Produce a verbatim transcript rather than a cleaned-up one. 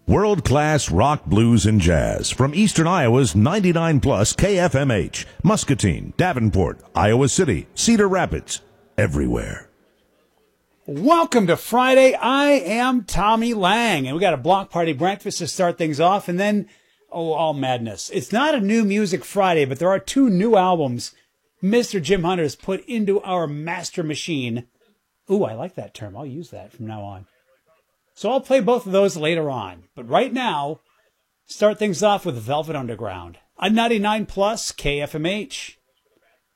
World-class rock, blues, and jazz from Eastern Iowa's ninety-nine plus K F M H, Muscatine, Davenport, Iowa City, Cedar Rapids, everywhere. Welcome to Friday. I am Tommy Lang, and we got a block party breakfast to start things off, and then, oh, all madness. It's not a new music Friday, but there are two new albums Mister Jim Hunter has put into our master machine. Ooh, I like that term. I'll use that from now on. So I'll play both of those later on. But right now, start things off with Velvet Underground on ninety-nine plus K F M H.